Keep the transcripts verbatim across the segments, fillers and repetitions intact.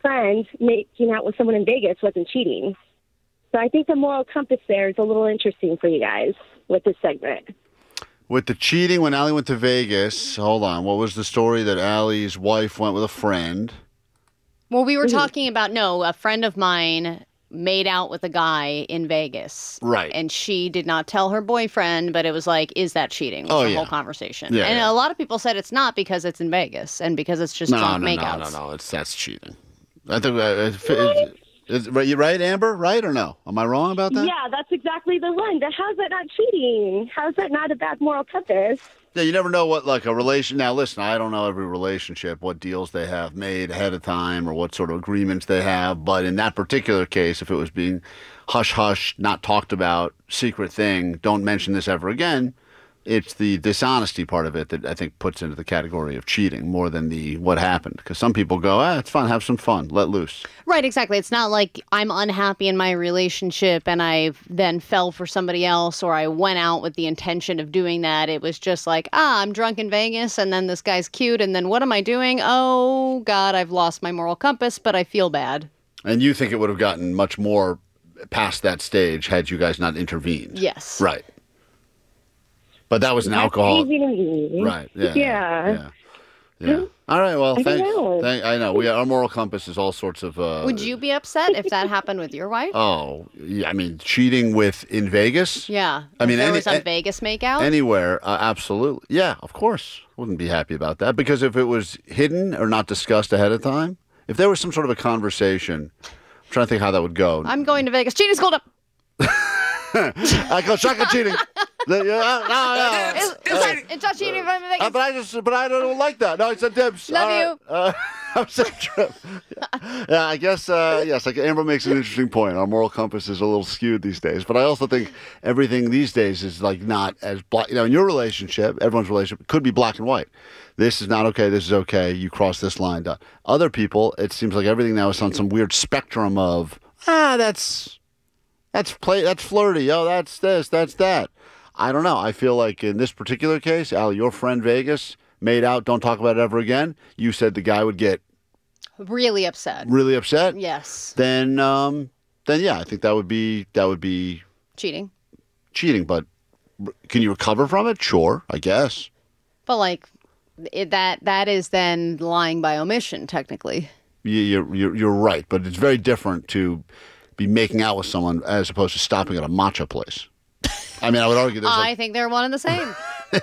friend making out with someone in Vegas wasn't cheating. So I think the moral compass there is a little interesting for you guys with this segment. With the cheating, when Allie went to Vegas, hold on, what was the story that Allie's wife went with a friend? Well, we were talking about, no, a friend of mine made out with a guy in Vegas. Right. And she did not tell her boyfriend, but it was like, is that cheating? Was oh, the yeah. whole converation. Yeah, and yeah. a lot of people said it's not because it's in Vegas and because it's just no, drunk no, makeouts. No, no, no, it's that's cheating. I think uh, it's, it's, it's, right, you right, Amber? Right or no? Am I wrong about that? Yeah, that's exactly the one. How's that not cheating? How's that not a bad moral compass? Yeah, you never know what, like, a relation... Now, listen, I don't know every relationship, what deals they have made ahead of time or what sort of agreements they have, but in that particular case, if it was being hush-hush, not talked about, secret thing, don't mention this ever again, it's the dishonesty part of it that I think puts into the category of cheating more than the what happened. Because some people go, ah, it's fun, have some fun, let loose. Right, exactly. It's not like I'm unhappy in my relationship and I then fell for somebody else or I went out with the intention of doing that. It was just like, ah, I'm drunk in Vegas and then this guy's cute and then what am I doing? Oh, God, I've lost my moral compass, but I feel bad. And you think it would have gotten much more past that stage had you guys not intervened? Yes. Right. But that was an That's alcohol. easy to me. Right. Yeah. Yeah. Yeah. yeah. All right. Well, I thanks. know. Thank, I know. We our moral compass is all sorts of. Uh, Would you be upset if that happened with your wife? Oh, yeah, I mean, cheating with in Vegas. Yeah. I mean, if there any, was a a- Vegas makeout. Anywhere, uh, absolutely. Yeah, of course. Wouldn't be happy about that because if it was hidden or not discussed ahead of time, if there was some sort of a conversation, I'm trying to think how that would go. I'm going to Vegas. Cheating school up. I go shotgun cheating. The- yeah, no, no. It's, it's, not, it's not cheating if I'm in Uh, Vegas. but I just, but I don't like that. No, I said dibs. Love All you. right. Uh, I'm so trip. Yeah. yeah, I guess. Uh, yes, like Amber makes an interesting point. Our moral compass is a little skewed these days, but I also think everything these days is like not as black. You know, in your relationship, everyone's relationship could be black and white. This is not okay. This is okay. You cross this line. Done. Other people, it seems like everything now is on some weird spectrum of ah, that's that's play, that's flirty. Oh, that's this, that's that. I don't know. I feel like in this particular case, Allie, your friend Vegas made out, don't talk about it ever again. You said the guy would get Really upset. really upset. Yes. Then, um, then yeah, I think that would be that would be Cheating. cheating. But can you recover from it? Sure, I guess. But like it, that that is then lying by omission, technically. You- You're you're you're right, but it's very different to be making out with someone as opposed to stopping at a matcha place. I mean, I would argue there's. I Like, think they're one and the same.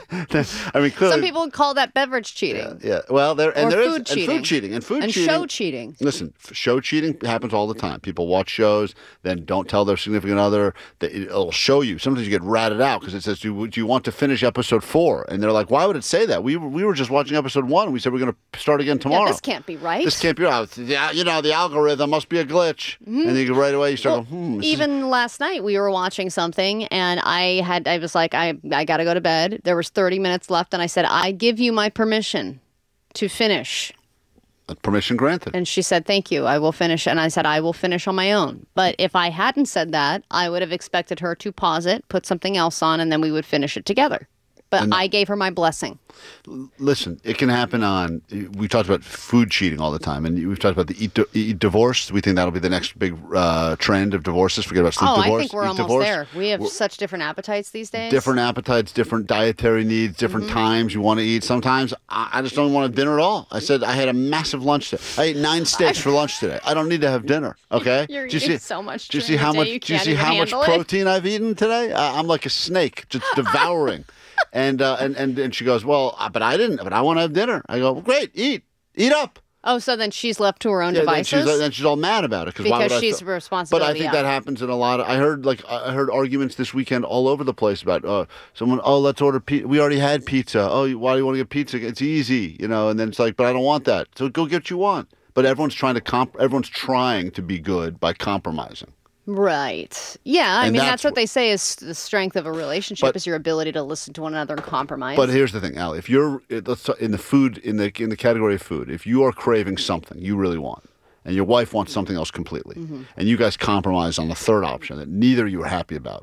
I mean, clearly, Some people would call that beverage cheating. yeah. Well, there and Or there is food and cheating. food cheating and food And cheating. show cheating. Listen, f- show cheating happens all the time. People watch shows, then don't tell their significant other. That it'll show you. Sometimes you get ratted out because it says, do, "Do you want to finish episode four?" And they're like, "Why would it say that? We were, we were just watching episode one. And we said we're going to start again tomorrow. Yeah, this can't be right. This can't be right. Yeah, you know, the algorithm must be a glitch." Mm-hmm. And then you go right away. You start Well, going, "Hmm." this is- Even last night we were watching something and I had I was like I I got to go to bed. There was thirty minutes left and I said I give you my permission to finish. permission granted. And she said thank you. I will finish and I said I will finish on my own. But if I hadn't said that, I would have expected her to pause it, put something else on and then we would finish it together. But And- I gave her my blessing. Listen, it can happen on. We talked about food cheating all the time, and we've talked about the eat, eat divorce. We think that'll be the next big uh, trend of divorces. Forget about sleep Oh, divorce. I think we're eat almost divorce. there. We have We're- such different appetites these days. different appetites, different dietary needs, different Mm-hmm. times you want to eat. Sometimes I, I just don't want a dinner at all. I said I had a massive lunch today. I ate nine steaks for lunch today. I don't need to have dinner. Okay? You're Do you eating see, so much Do you during see how the much? day, you Do you can't see even how much handle it. protein I've eaten today? I, I'm like a snake, just devouring. And, uh, and and and she goes, well, uh, but I didn't. But I want to have dinner. I go, well, great, eat, eat up. Oh, so then she's left to her own Yeah, then devices? she's, then she's all mad about it why Because would I she's th- responsibility. But I think yeah. that happens in a lot of. I heard like I heard arguments this weekend all over the place about uh, someone. Oh, let's order pizza. We already had pizza. Oh, why do you want to get pizza? It's easy, you know. And then it's like, but I don't want that. So go get what you want. But everyone's trying to comp. Everyone's trying to be good by compromising. Right. Yeah, I And mean, that's that's what wh- they say is the strength of a relationship But- is your ability to listen to one another and compromise. But here's the thing, Allie. If you're let's talk- in the food in the in the category of food, if you are craving something you really want, and your wife wants something else completely, Mm-hmm. and you guys compromise on the third option that neither of you are happy about,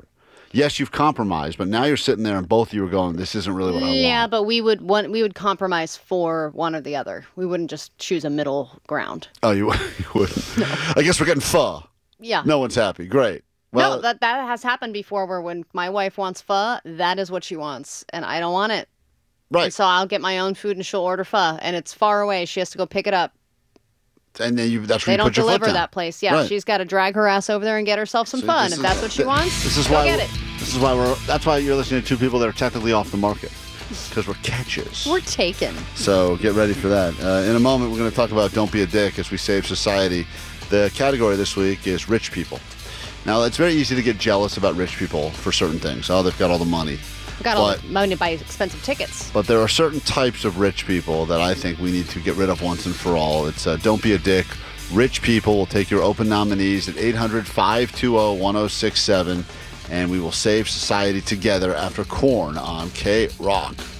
yes, you've compromised, but now you're sitting there and both of you are going, this isn't really what I want. Yeah, but we would want we would compromise for one or the other. We wouldn't just choose a middle ground. Oh, you, you wouldn't? No. I guess we're getting pho. Yeah. No one's happy. Great. Well, no, that, that has happened before where when my wife wants pho, that is what she wants, and I don't want it. Right. And so I'll get my own food and she'll order pho, and it's far away. She has to go pick it up. And then you, that's where they you put your foot down. They don't deliver that place. Yeah, right. She's got to drag her ass over there and get herself some so fun. If is, that's what she th- wants, this is go why get it. This is why we're. That's why you're listening to two people that are technically off the market, because we're catches. We're taken. So get ready for that. Uh, in a moment, we're going to talk about "Don't Be a Dick" as we save society. The category this week is rich people. Now, it's very easy to get jealous about rich people for certain things. Oh, they've got all the money. Got all the money to buy expensive tickets. But there are certain types of rich people that I think we need to get rid of once and for all. It's uh, don't be a dick. Rich people will take your open nominees at eight hundred, five two zero, one zero six seven, and we will save society together after Korn on K-Rock.